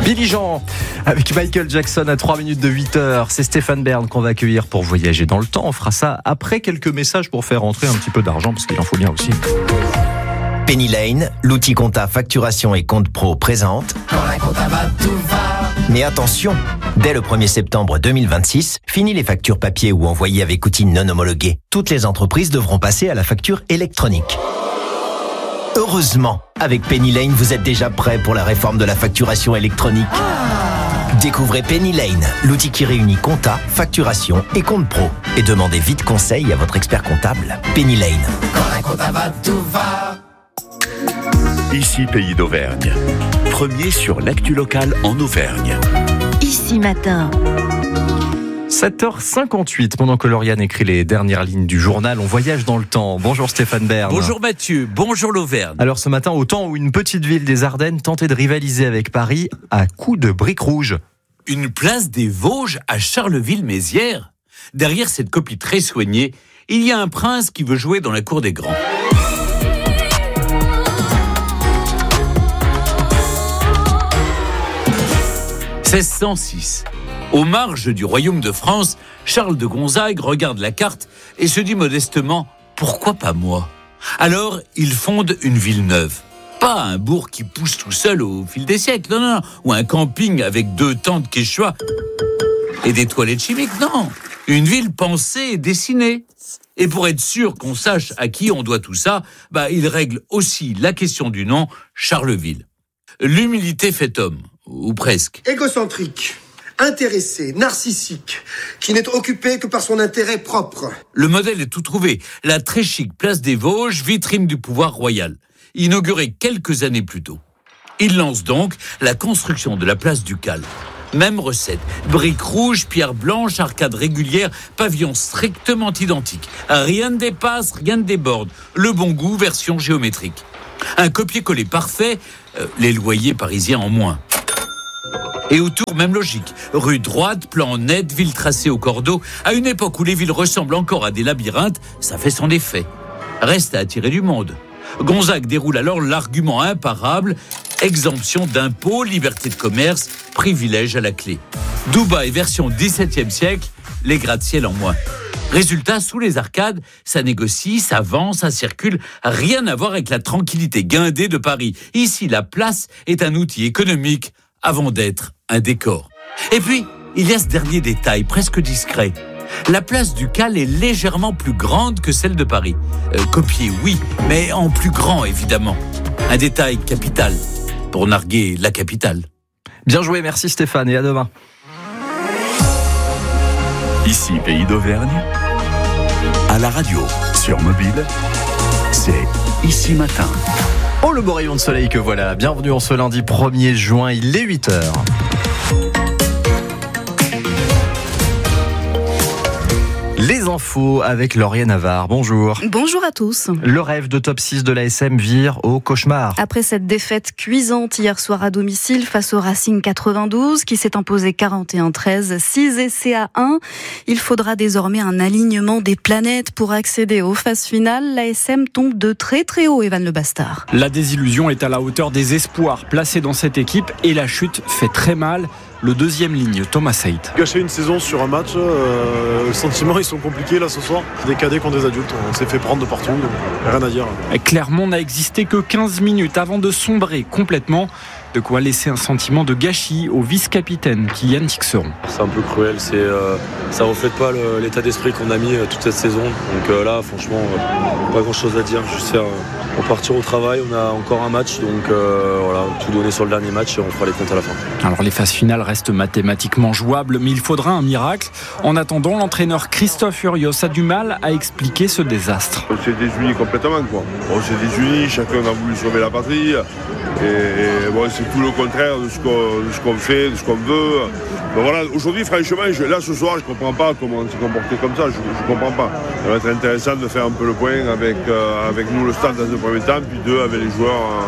Billy Jean avec Michael Jackson à 3 minutes de 8h. C'est Stéphane Bern qu'on va accueillir pour voyager dans le temps. On fera ça après quelques messages pour faire rentrer un petit peu d'argent parce qu'il en faut bien aussi. Penny Lane, l'outil compta facturation et compte pro présente. Quand la compta va, tout va. Mais attention, dès le 1er septembre 2026, fini les factures papier ou envoyées avec outils non homologués. Toutes les entreprises devront passer à la facture électronique. Heureusement, avec Penny Lane, vous êtes déjà prêt pour la réforme de la facturation électronique. Découvrez Penny Lane, l'outil qui réunit compta, facturation et compte pro. Et demandez vite conseil à votre expert comptable. Penny Lane. Quand la compta va, tout va. Ici Pays d'Auvergne. Premier sur l'actu locale en Auvergne. Ici matin. 7h58, pendant que Lauriane écrit les dernières lignes du journal, on voyage dans le temps. Bonjour Stéphane Bern. Bonjour Mathieu, bonjour l'Auvergne. Alors ce matin, au temps où une petite ville des Ardennes tentait de rivaliser avec Paris à coups de briques rouges. Une place des Vosges à Charleville-Mézières. Derrière cette copie très soignée, il y a un prince qui veut jouer dans la cour des grands. « 1606. Aux marges du royaume de France, Charles de Gonzague regarde la carte et se dit modestement « Pourquoi pas moi ?» Alors, il fonde une ville neuve. Pas un bourg qui pousse tout seul au fil des siècles, non, ou un camping avec 2 tentes quechua et des toilettes chimiques, non. Une ville pensée et dessinée. Et pour être sûr qu'on sache à qui on doit tout ça, il règle aussi la question du nom, Charleville. L'humilité fait homme, ou presque. Égocentrique, intéressé, narcissique, qui n'est occupé que par son intérêt propre. Le modèle est tout trouvé. La très chic place des Vosges, vitrine du pouvoir royal. Inaugurée quelques années plus tôt. Il lance donc la construction de la place ducale. Même recette. Briques rouges, pierres blanches, arcades régulières, pavillons strictement identiques. Rien ne dépasse, rien ne déborde. Le bon goût, version géométrique. Un copier-coller parfait, les loyers parisiens en moins. Et autour, même logique. Rue droite, plan net, ville tracée au cordeau. À une époque où les villes ressemblent encore à des labyrinthes, ça fait son effet. Reste à attirer du monde. Gonzague déroule alors l'argument imparable, exemption d'impôts, liberté de commerce, privilège à la clé. Dubaï version 17e siècle, les gratte-ciel en moins. Résultat, sous les arcades, ça négocie, ça vend, ça circule. Rien à voir avec la tranquillité guindée de Paris. Ici, la place est un outil économique avant d'être un décor. Et puis, il y a ce dernier détail, presque discret. La place ducale est légèrement plus grande que celle de Paris. Copiée, oui, mais en plus grand, évidemment. Un détail capital pour narguer la capitale. Bien joué, merci Stéphane, et à demain. Ici Pays d'Auvergne. À la radio, sur mobile, c'est Ici Matin. Oh, le beau rayon de soleil que voilà. Bienvenue en ce lundi 1er juin, il est 8h. Les infos avec Lauriane Navarre. Bonjour. Bonjour à tous. Le rêve de top 6 de l'ASM vire au cauchemar. Après cette défaite cuisante hier soir à domicile face au Racing 92 qui s'est imposé 41-13, 6 essais à 1, il faudra désormais un alignement des planètes pour accéder aux phases finales. L'ASM tombe de très très haut, Evan Le Bastard. La désillusion est à la hauteur des espoirs placés dans cette équipe et la chute fait très mal. Le deuxième ligne, Thomas Saït. Gâcher une saison sur un match, les sentiments ils sont compliqués là ce soir. Des cadets contre des adultes, on s'est fait prendre de partout, rien à dire. Clermont n'a existé que 15 minutes avant de sombrer complètement. De quoi laisser un sentiment de gâchis au vice-capitaine Kylian Tixeron. C'est un peu cruel, ça reflète pas l'état d'esprit qu'on a mis toute cette saison. Donc là, franchement, pas grand chose à dire. Juste faire repartir au travail, on a encore un match, donc voilà, tout donner sur le dernier match et on fera les comptes à la fin. Alors les phases finales restent mathématiquement jouables, mais il faudra un miracle. En attendant, l'entraîneur Christophe Urios a du mal à expliquer ce désastre. On s'est désuni complètement, quoi. On s'est désuni, chacun a voulu sauver la patrie. Et bon, c'est tout le contraire de ce qu'on fait, de ce qu'on veut. Donc voilà, aujourd'hui, franchement, là ce soir, je ne comprends pas comment on s'est comporté comme ça. Je ne comprends pas. Ça va être intéressant de faire un peu le point avec nous, le stade, dans un premier temps, puis 2, avec les joueurs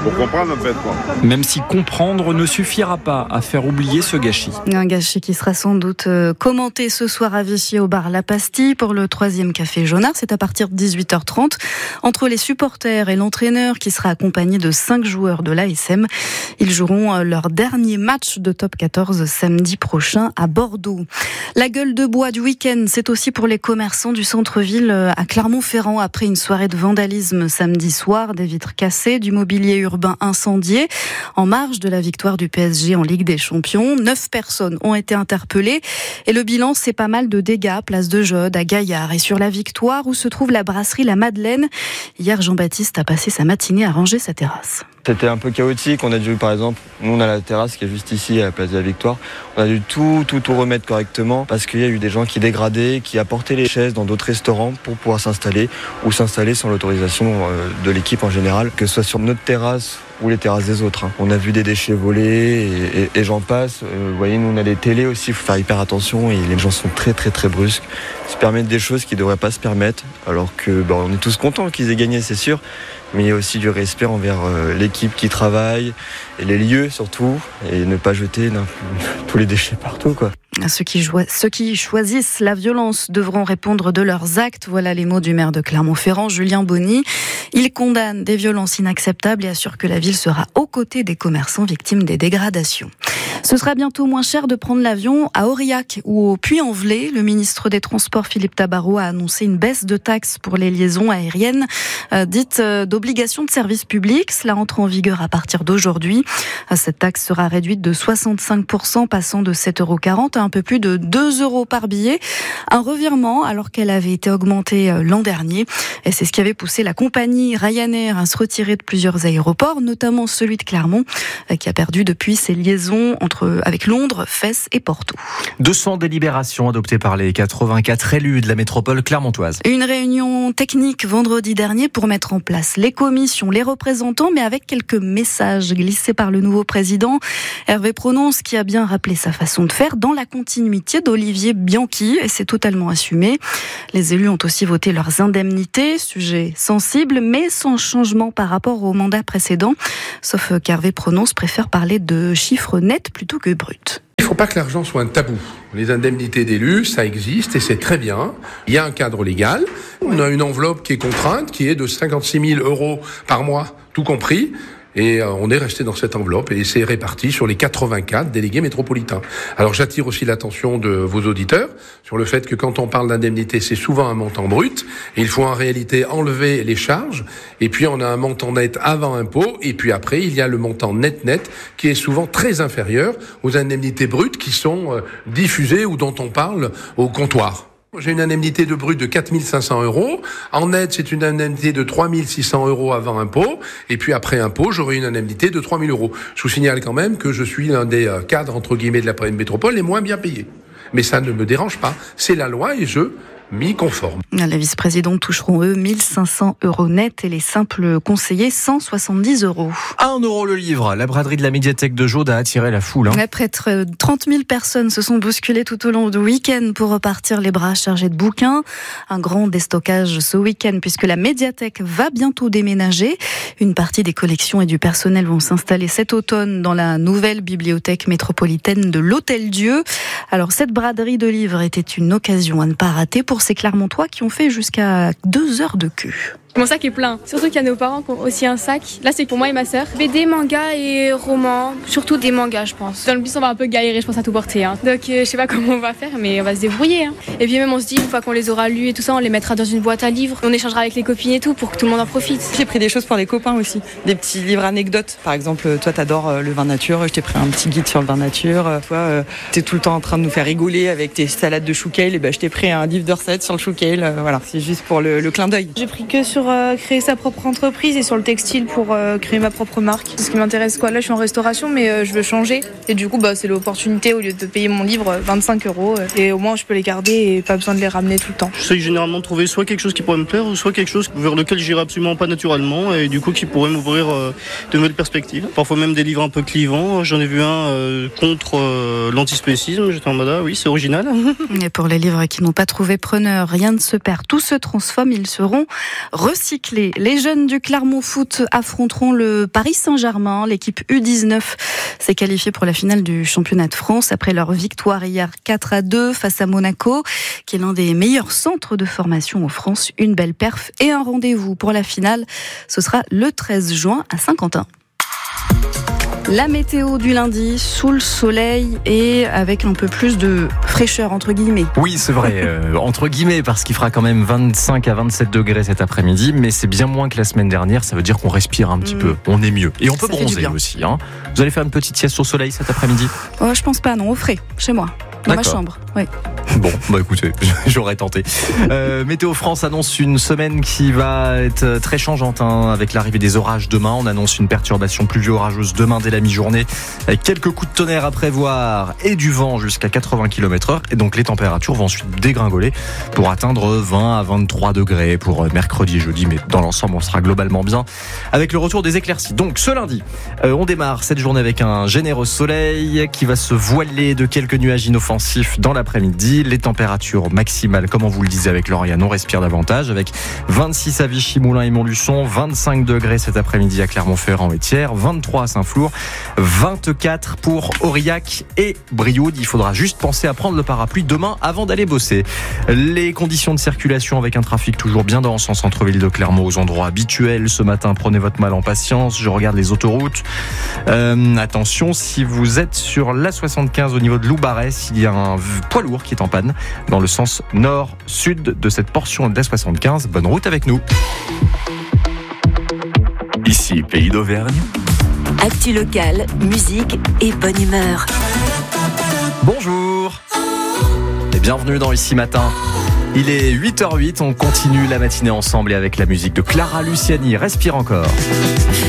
pour comprendre en fait, quoi. Même si comprendre ne suffira pas à faire oublier ce gâchis. Un gâchis qui sera sans doute commenté ce soir à Vichy au bar La Pastille pour le 3e café Jaunard. C'est à partir de 18h30 entre les supporters et l'entraîneur qui sera accompagné de 5 joueurs de l'ASM. Ils joueront leur dernier match de top 14 samedi prochain à Bordeaux. La gueule de bois du week-end, c'est aussi pour les commerçants du centre-ville à Clermont-Ferrand après une soirée de vandalisme samedi soir, des vitres cassées, du mobilier urbain incendié en marge de la victoire du PSG en Ligue des Champions. 9 personnes ont été interpellées et le bilan, c'est pas mal de dégâts, place de Jode, à Gaillard et sur la Victoire où se trouve la brasserie La Madeleine. Hier, Jean-Baptiste a passé sa matinée à ranger sa terrasse. C'était un peu chaotique, on a dû par exemple, nous on a la terrasse qui est juste ici à la place de la Victoire, on a dû tout remettre correctement parce qu'il y a eu des gens qui dégradaient, qui apportaient les chaises dans d'autres restaurants pour pouvoir s'installer ou s'installer sans l'autorisation de l'équipe en général, que ce soit sur notre terrasse ou les terrasses des autres. On a vu des déchets volés et j'en passe. Vous voyez, nous on a des télés aussi, il faut faire hyper attention et les gens sont très brusques. Ils se permettent des choses qu'ils ne devraient pas se permettre alors que on est tous contents qu'ils aient gagné, c'est sûr. Mais il y a aussi du respect envers l'équipe qui travaille et les lieux surtout, et ne pas jeter tous les déchets partout, quoi. Ceux qui choisissent la violence devront répondre de leurs actes. Voilà les mots du maire de Clermont-Ferrand, Julien Bonny. Il condamne des violences inacceptables et assure que la ville sera aux côtés des commerçants victimes des dégradations. Ce sera bientôt moins cher de prendre l'avion à Aurillac ou au Puy-en-Velay. Le ministre des Transports, Philippe Tabarot, a annoncé une baisse de taxes pour les liaisons aériennes dites d'obligation de service public. Cela entre en vigueur à partir d'aujourd'hui. Cette taxe sera réduite de 65%, passant de 7,40 € à un peu plus de 2 € par billet. Un revirement alors qu'elle avait été augmentée l'an dernier. Et c'est ce qui avait poussé la compagnie Ryanair à se retirer de plusieurs aéroports, notamment celui de Clermont, qui a perdu depuis ses liaisons avec Londres, Fès et Porto. 200 délibérations adoptées par les 84 élus de la métropole clermontoise. Une réunion technique vendredi dernier pour mettre en place les commissions, les représentants, mais avec quelques messages glissés par le nouveau président Hervé Prononce, qui a bien rappelé sa façon de faire dans la continuité d'Olivier Bianchi, et c'est totalement assumé. Les élus ont aussi voté leurs indemnités, sujet sensible, mais sans changement par rapport au mandat précédent, sauf qu'Hervé Prononce préfère parler de chiffres nets plutôt que bruts. Il ne faut pas que l'argent soit un tabou. Les indemnités d'élus, ça existe et c'est très bien. Il y a un cadre légal. On a une enveloppe qui est contrainte, qui est de 56 000 € par mois, tout compris. Et on est resté dans cette enveloppe et c'est réparti sur les 84 délégués métropolitains. Alors j'attire aussi l'attention de vos auditeurs sur le fait que quand on parle d'indemnité, c'est souvent un montant brut. Et il faut en réalité enlever les charges. Et puis on a un montant net avant impôt. Et puis après, il y a le montant net qui est souvent très inférieur aux indemnités brutes qui sont diffusées ou dont on parle au comptoir. J'ai une indemnité de brut de 4 500 €. En net, c'est une indemnité de 3 600 € avant impôt. Et puis après impôt, j'aurai une indemnité de 3 000 €. Je vous signale quand même que je suis l'un des cadres, entre guillemets, de la métropole les moins bien payés. Mais ça ne me dérange pas. C'est la loi et je m'y conforme. Les vice-présidents toucheront, eux, 1 500 € net et les simples conseillers, 170 €. 1 € le livre. La braderie de la médiathèque de Jaude a attiré la foule. Près de 30 000 personnes se sont bousculées tout au long du week-end pour repartir les bras chargés de bouquins. Un grand déstockage ce week-end puisque la médiathèque va bientôt déménager. Une partie des collections et du personnel vont s'installer cet automne dans la nouvelle bibliothèque métropolitaine de l'Hôtel-Dieu. Alors cette braderie de livres était une occasion à ne pas rater pour ces Clermontois qui ont fait jusqu'à 2 heures de queue. Mon sac est plein. Surtout qu'il y a nos parents qui ont aussi un sac. Là, c'est pour moi et ma sœur. BD, manga et romans. Surtout des mangas, je pense. Dans le bus, on va un peu galérer, je pense, à tout porter. Donc, je sais pas comment on va faire, mais on va se débrouiller. Et puis même, on se dit, une fois qu'on les aura lus et tout ça, on les mettra dans une boîte à livres. On échangera avec les copines et tout pour que tout le monde en profite. J'ai pris des choses pour les copains aussi. Des petits livres anecdotes. Par exemple, toi, t'adores le vin nature. Je t'ai pris un petit guide sur le vin nature. Toi, t'es tout le temps en train de nous faire rigoler avec tes salades de chou kale. Et je t'ai pris un livre de recettes sur le chou kale. Voilà, c'est juste pour le clin d'œil. J'ai pris que sur créer sa propre entreprise et sur le textile pour créer ma propre marque. C'est ce qui m'intéresse, quoi. Là, je suis en restauration, mais je veux changer. Et du coup, c'est l'opportunité, au lieu de payer mon livre 25 €. Et au moins, je peux les garder et pas besoin de les ramener tout le temps. J'essaie généralement de trouver soit quelque chose qui pourrait me plaire, ou soit quelque chose vers lequel j'irai absolument pas naturellement, et du coup, qui pourrait m'ouvrir de nouvelles perspectives. Parfois même des livres un peu clivants. J'en ai vu un contre l'antispécisme. J'étais en mode, oui, c'est original. Et pour les livres qui n'ont pas trouvé preneur, rien ne se perd, tout se transforme. Ils seront recycler. Les jeunes du Clermont Foot affronteront le Paris Saint-Germain. L'équipe U19 s'est qualifiée pour la finale du championnat de France après leur victoire hier 4-2 face à Monaco, qui est l'un des meilleurs centres de formation en France. Une belle perf et un rendez-vous pour la finale. Ce sera le 13 juin à Saint-Quentin. La météo du lundi, sous le soleil et avec un peu plus de fraîcheur, entre guillemets. Oui, c'est vrai, entre guillemets, parce qu'il fera quand même 25 à 27 degrés cet après-midi, mais c'est bien moins que la semaine dernière, ça veut dire qu'on respire un petit peu, on est mieux. Et on peut bronzer aussi. Hein. Vous allez faire une petite sieste au soleil cet après-midi ? Je pense pas, non, au frais, chez moi. Dans ma chambre, oui. Bon, écoutez, j'aurais tenté. Météo France annonce une semaine qui va être très changeante, avec l'arrivée des orages demain. On annonce une perturbation pluvio-orageuse demain dès la mi-journée, avec quelques coups de tonnerre à prévoir et du vent jusqu'à 80 km/h. Et donc les températures vont ensuite dégringoler pour atteindre 20 à 23 degrés pour mercredi et jeudi. Mais dans l'ensemble, on sera globalement bien avec le retour des éclaircies. Donc ce lundi, on démarre cette journée avec un généreux soleil qui va se voiler de quelques nuages inoffensifs dans l'après-midi. Les températures maximales, comme on vous le disait avec Lauriane, on respire davantage avec 26 à Vichy, Moulins et Montluçon, 25 degrés cet après-midi à Clermont-Ferrand et Thiers, 23 à Saint-Flour, 24 pour Aurillac et Brioude. Il faudra juste penser à prendre le parapluie demain avant d'aller bosser. Les conditions de circulation avec un trafic toujours bien dense en centre-ville de Clermont aux endroits habituels. Ce matin, prenez votre mal en patience. Je regarde les autoroutes. Attention, si vous êtes sur l'A75 au niveau de Loubarès, il y a un poids lourd qui est en panne dans le sens nord-sud de cette portion de l'A75. Bonne route avec nous. Ici, Pays d'Auvergne. Actu locale, musique et bonne humeur. Bonjour et bienvenue dans Ici Matin. Il est 8h08, on continue la matinée ensemble et avec la musique de Clara Luciani. Respire encore.